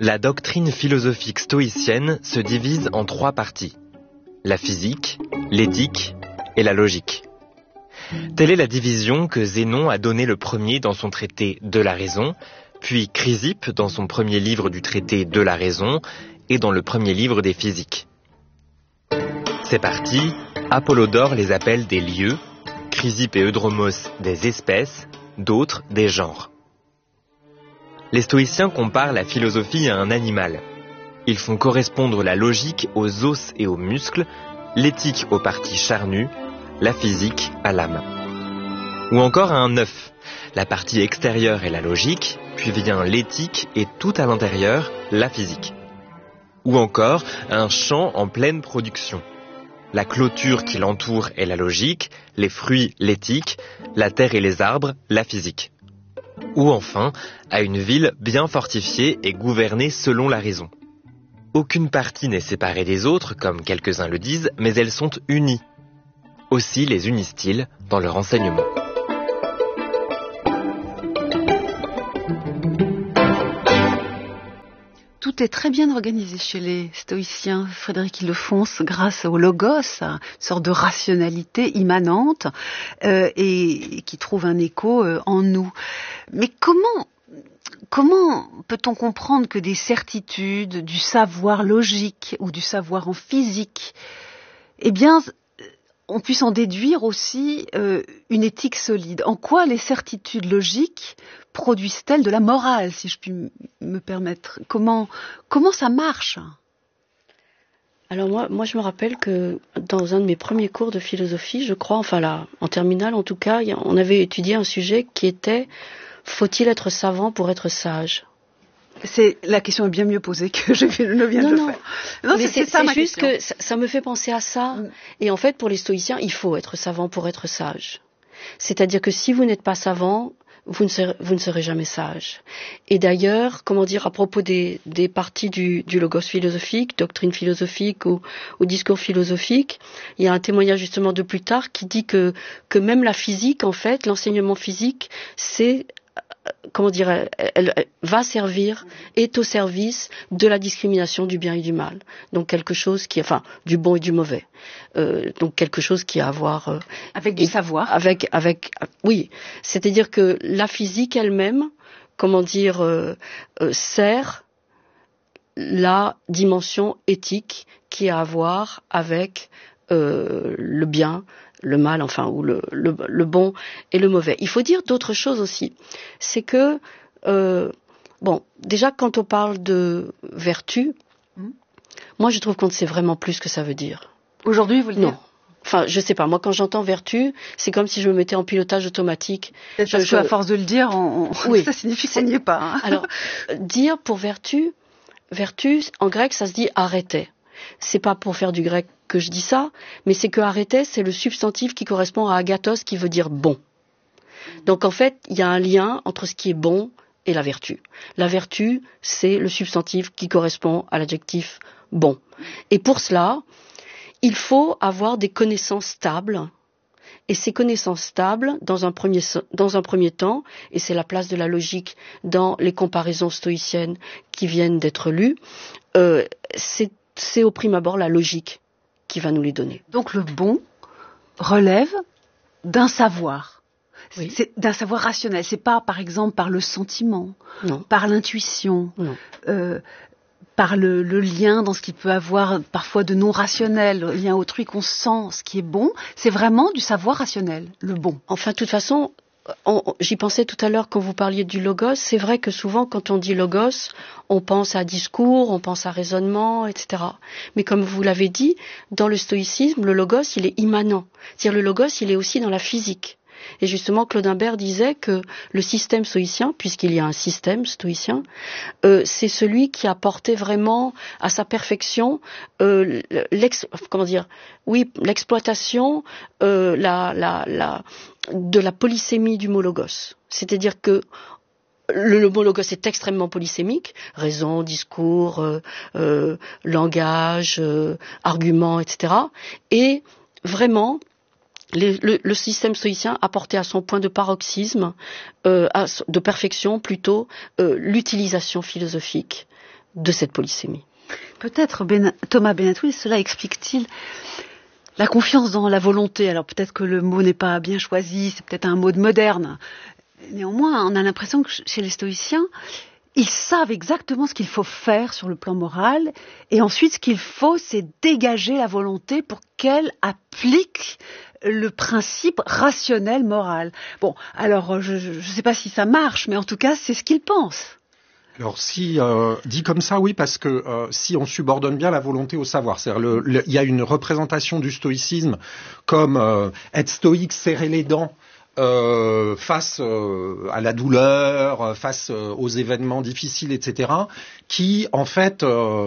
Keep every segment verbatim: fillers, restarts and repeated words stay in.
La doctrine philosophique stoïcienne se divise en trois parties. La physique, l'éthique et la logique. Telle est la division que Zénon a donnée le premier dans son traité De la raison, puis Chrysippe dans son premier livre du traité De la raison et dans le premier livre des physiques. Ces parties, Apollodore les appelle des lieux, Chrysippe et Eudromos des espèces, d'autres des genres. Les stoïciens comparent la philosophie à un animal. Ils font correspondre la logique aux os et aux muscles, l'éthique aux parties charnues, la physique à l'âme. Ou encore à un œuf. La partie extérieure est la logique, puis vient l'éthique et tout à l'intérieur, la physique. Ou encore à un champ en pleine production. La clôture qui l'entoure est la logique, les fruits l'éthique, la terre et les arbres la physique. Ou enfin à une ville bien fortifiée et gouvernée selon la raison. Aucune partie n'est séparée des autres, comme quelques-uns le disent, mais elles sont unies. Aussi les unissent-ils dans leur enseignement. Tout est très bien organisé chez les stoïciens, Frédéric Ildefonse, grâce au logos, une sorte de rationalité immanente euh, et qui trouve un écho euh, en nous. Mais comment, comment peut-on comprendre que des certitudes, du savoir logique ou du savoir en physique, eh bien, on puisse en déduire aussi euh, une éthique solide? En quoi les certitudes logiques produisent-elles de la morale, si je puis m- me permettre? Comment, comment ça marche? Alors moi, moi, je me rappelle que dans un de mes premiers cours de philosophie, je crois, enfin là, en terminale en tout cas, y a, on avait étudié un sujet qui était « Faut-il être savant pour être sage ?» C'est, la question est bien mieux posée que je ne viens non, de non. faire. Non, mais c'est, c'est, c'est, ça, c'est ma juste question. que ça, ça me fait penser à ça. Mm. Et en fait, pour les stoïciens, il faut être savant pour être sage. C'est-à-dire que si vous n'êtes pas savant, vous ne serez, vous ne serez jamais sage. Et d'ailleurs, comment dire, à propos des, des parties du, du logos philosophique, doctrine philosophique ou, ou discours philosophique, il y a un témoignage justement de Plutarque qui dit que, que même la physique, en fait, l'enseignement physique, c'est comment dire, elle, elle, elle va servir, est au service de la discrimination du bien et du mal. Donc quelque chose qui, enfin, du bon et du mauvais. Euh, donc quelque chose qui a à voir euh, avec du et, savoir. Avec, avec, oui. C'est-à-dire que la physique elle-même, comment dire, euh, euh, sert la dimension éthique qui a à voir avec euh, le bien, le mal, enfin, ou le, le, le bon et le mauvais. Il faut dire d'autres choses aussi. C'est que, euh, bon, déjà quand on parle de vertu, mmh. moi je trouve qu'on ne sait vraiment plus ce que ça veut dire. Aujourd'hui, vous le dites ? Non. Enfin, je sais pas. Moi, quand j'entends vertu, c'est comme si je me mettais en pilotage automatique. Peut-être parce je... qu'à force de le dire, on... oui. ça signifie qu'on n'y est pas. Hein. Alors, dire pour vertu, vertu, en grec, ça se dit arrêter. C'est pas pour faire du grec que je dis ça, mais c'est que arrêter, c'est le substantif qui correspond à agathos, qui veut dire bon. Donc en fait, il y a un lien entre ce qui est bon et la vertu. La vertu, c'est le substantif qui correspond à l'adjectif bon. Et pour cela, il faut avoir des connaissances stables. Et ces connaissances stables, dans un premier, dans un premier temps, et c'est la place de la logique dans les comparaisons stoïciennes qui viennent d'être lues, euh, c'est c'est au prime abord la logique qui va nous les donner. Donc le bon relève d'un savoir, oui. c'est d'un savoir rationnel. C'est pas par exemple par le sentiment, non. par l'intuition, non. Euh, par le, le lien dans ce qui peut avoir parfois de non rationnel, le lien autrui qu'on sent, ce qui est bon. C'est vraiment du savoir rationnel, le bon. Enfin, de toute façon, on, j'y pensais tout à l'heure quand vous parliez du logos. C'est vrai que souvent, quand on dit logos, on pense à discours, on pense à raisonnement, et cetera. Mais comme vous l'avez dit, dans le stoïcisme, le logos, il est immanent. C'est-à-dire, le logos, il est aussi dans la physique. Et justement, Claude Imbert disait que le système stoïcien, puisqu'il y a un système stoïcien, euh, c'est celui qui a porté vraiment à sa perfection euh, l'ex, comment dire, oui, l'exploitation, euh, la, la, la, de la polysémie du mot logos. C'est-à-dire que le, le mot logos est extrêmement polysémique, raison, discours, euh, euh, langage, euh, argument, et cetera. Et vraiment, Les, le, le système stoïcien a porté à son point de paroxysme, euh, à, de perfection plutôt, euh, l'utilisation philosophique de cette polysémie. Peut-être ben, Thomas Benatoui, cela explique-t-il la confiance dans la volonté. Alors peut-être que le mot n'est pas bien choisi, c'est peut-être un mot de moderne. Néanmoins, on a l'impression que chez les stoïciens, ils savent exactement ce qu'il faut faire sur le plan moral, et ensuite ce qu'il faut, c'est dégager la volonté pour qu'elle applique le principe rationnel moral. Bon, alors je ne sais pas si ça marche, mais en tout cas, c'est ce qu'ils pensent. Alors si euh, dit comme ça, oui, parce que euh, si on subordonne bien la volonté au savoir, c'est-à-dire le, le, il y a une représentation du stoïcisme comme euh, être stoïque, serrer les dents. Euh, face euh, à la douleur, face euh, aux événements difficiles, et cetera, qui en fait euh,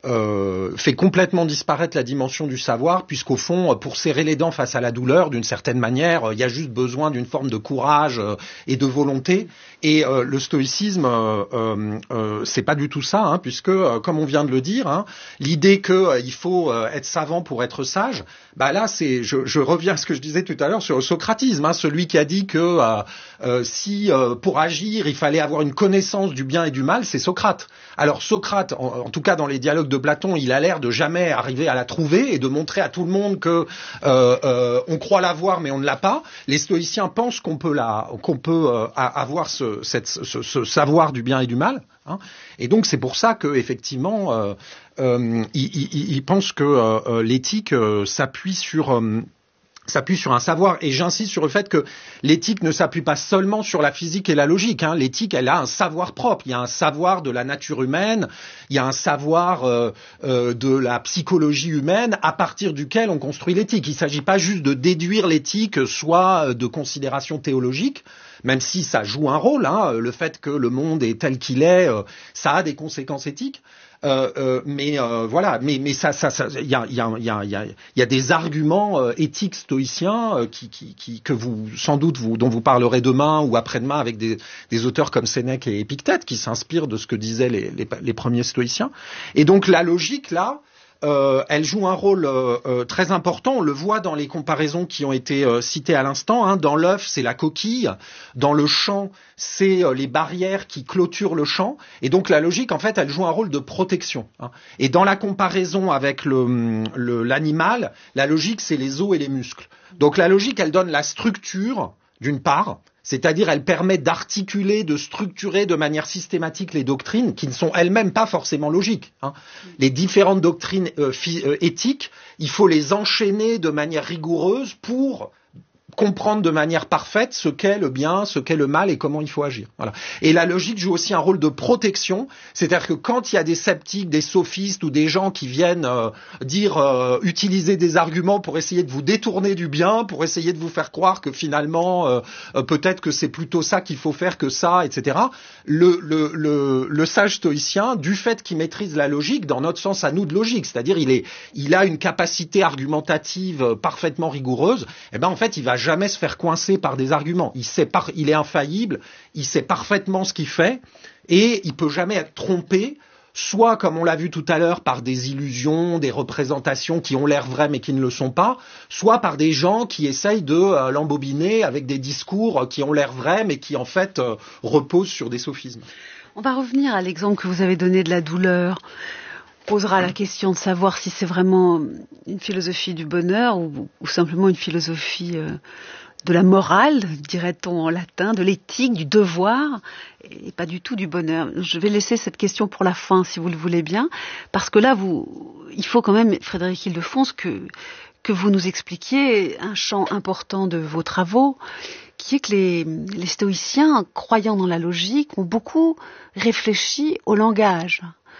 euh, fait complètement disparaître la dimension du savoir, puisqu'au fond, pour serrer les dents face à la douleur, d'une certaine manière, il y a juste besoin d'une forme de courage euh, et de volonté. Et euh, le stoïcisme, euh, euh, euh, c'est pas du tout ça, hein, puisque, euh, comme on vient de le dire, hein, l'idée qu'il euh, faut euh, être savant pour être sage, bah là, c'est, je, je reviens à ce que je disais tout à l'heure sur le socratisme, hein, celui qui a dit que euh, euh, si euh, pour agir il fallait avoir une connaissance du bien et du mal, c'est Socrate. Alors Socrate, en, en tout cas dans les dialogues de Platon, il a l'air de jamais arriver à la trouver et de montrer à tout le monde que euh, euh, on croit l'avoir mais on ne l'a pas. Les stoïciens pensent qu'on peut la, qu'on peut euh, avoir ce, cette, ce, ce savoir du bien et du mal. Hein. Et donc c'est pour ça que effectivement, euh, euh, ils, ils, ils pensent que euh, l'éthique euh, s'appuie sur euh, s'appuie sur un savoir, et j'insiste sur le fait que l'éthique ne s'appuie pas seulement sur la physique et la logique, hein. L'éthique, elle a un savoir propre, il y a un savoir de la nature humaine, il y a un savoir euh, euh, de la psychologie humaine à partir duquel on construit l'éthique. Il ne s'agit pas juste de déduire l'éthique, soit de considérations théologiques, même si ça joue un rôle, hein. Le fait que le monde est tel qu'il est, euh, ça a des conséquences éthiques. Euh, euh, mais euh, voilà, mais mais ça, ça, ça, il y a, il y a, il y a, il y a, il y a des arguments euh, éthiques stoïciens euh, qui, qui, qui, que vous, sans doute, vous, dont vous parlerez demain ou après-demain avec des, des auteurs comme Sénèque et Épictète qui s'inspirent de ce que disaient les, les, les premiers stoïciens. Et donc la logique là. Euh, elle joue un rôle euh, euh, très important. On le voit dans les comparaisons qui ont été euh, citées à l'instant. Hein. Dans l'œuf, c'est la coquille. Dans le champ, c'est euh, les barrières qui clôturent le champ. Et donc la logique, en fait, elle joue un rôle de protection. Hein. Et dans la comparaison avec le, le, l'animal, la logique, c'est les os et les muscles. Donc la logique, elle donne la structure, d'une part. C'est-à-dire, elle permet d'articuler, de structurer de manière systématique les doctrines qui ne sont elles-mêmes pas forcément logiques. Hein. Les différentes doctrines euh, phy- euh, éthiques, il faut les enchaîner de manière rigoureuse pour comprendre de manière parfaite ce qu'est le bien, ce qu'est le mal et comment il faut agir. Voilà. Et la logique joue aussi un rôle de protection, c'est-à-dire que quand il y a des sceptiques, des sophistes ou des gens qui viennent euh, dire, euh, utiliser des arguments pour essayer de vous détourner du bien, pour essayer de vous faire croire que finalement euh, euh, peut-être que c'est plutôt ça qu'il faut faire que ça, et cetera. Le, le, le, le sage stoïcien, du fait qu'il maîtrise la logique, dans notre sens à nous de logique, c'est-à-dire il est, il a une capacité argumentative parfaitement rigoureuse, et ben en fait il va jamais se faire coincer par des arguments. Il sait par, il est infaillible, il sait parfaitement ce qu'il fait et il peut jamais être trompé, soit comme on l'a vu tout à l'heure par des illusions, des représentations qui ont l'air vraies mais qui ne le sont pas, soit par des gens qui essayent de euh, l'embobiner avec des discours qui ont l'air vrais mais qui en fait euh, reposent sur des sophismes. On va revenir à l'exemple que vous avez donné de la douleur. On posera la question de savoir si c'est vraiment une philosophie du bonheur ou, ou simplement une philosophie euh, de la morale, dirait-on en latin, de l'éthique, du devoir, et pas du tout du bonheur. Je vais laisser cette question pour la fin, si vous le voulez bien, parce que là, vous, il faut quand même, Frédéric Ildefonse, que, que vous nous expliquiez un champ important de vos travaux, qui est que les, les stoïciens, croyant dans la logique, ont beaucoup réfléchi au langage.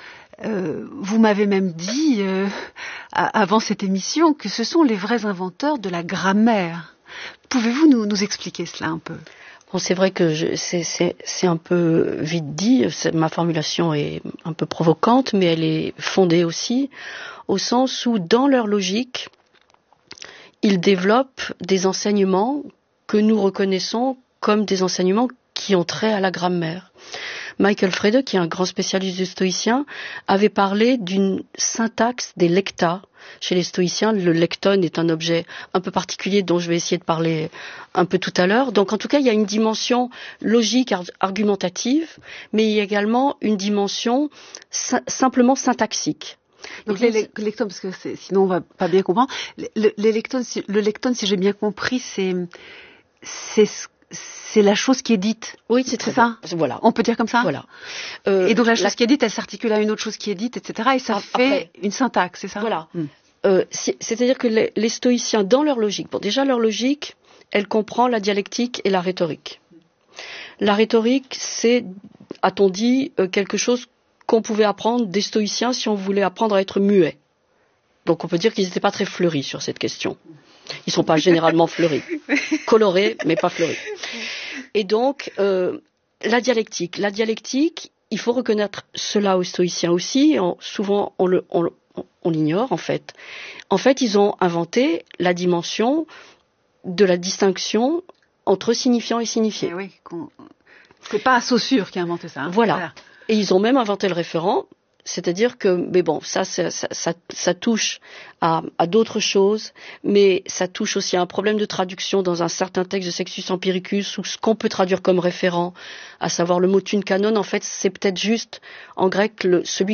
Euh, vous m'avez même dit, euh, avant cette émission, que ce sont les vrais inventeurs de la grammaire. Pouvez-vous nous, nous expliquer cela un peu ? Bon, c'est vrai que je, c'est, c'est, c'est un peu vite dit, c'est, ma formulation est un peu provocante, mais elle est fondée aussi, au sens où, dans leur logique, ils développent des enseignements que nous reconnaissons comme des enseignements qui ont trait à la grammaire. Michael Frede, qui est un grand spécialiste du stoïcien, avait parlé d'une syntaxe des lecta. Chez les stoïciens, le lectone est un objet un peu particulier dont je vais essayer de parler un peu tout à l'heure. Donc en tout cas, il y a une dimension logique, argumentative, mais il y a également une dimension si- simplement syntaxique. Donc les, les lectons, parce que c'est, sinon on va pas bien comprendre. Le, les lectons, si, le lectone, si j'ai bien compris, c'est c'est c'est la chose qui est dite. Oui, c'est très c'est ça. bien. Voilà. On peut dire comme ça. Voilà. Euh, et donc la chose la... qui est dite, elle s'articule à une autre chose qui est dite, et cetera. Et ça Après, fait une syntaxe, c'est ça. Voilà. Hmm. Euh, c'est, c'est-à-dire que les, les stoïciens, dans leur logique, bon, déjà leur logique, elle comprend la dialectique et la rhétorique. La rhétorique, c'est, a-t-on dit, euh, quelque chose qu'on pouvait apprendre des stoïciens si on voulait apprendre à être muet. Donc on peut dire qu'ils n'étaient pas très fleuris sur cette question. Ils ne sont pas généralement fleuris. Colorés, mais pas fleuris. Et donc, euh, la dialectique. La dialectique, il faut reconnaître cela aux stoïciens aussi. On, souvent, on, le, on, on l'ignore, en fait. En fait, ils ont inventé la dimension de la distinction entre signifiant et signifié. Eh oui, qu'on... c'est pas Saussure qui a inventé ça. Hein. Voilà. voilà. Et ils ont même inventé le référent, c'est-à-dire que, mais bon, ça, ça, ça, ça, ça touche à, à d'autres choses, mais ça touche aussi à un problème de traduction dans un certain texte de Sextus Empiricus, ou ce qu'on peut traduire comme référent, à savoir le mot thune canon, en fait, c'est peut-être juste, en grec, le, celui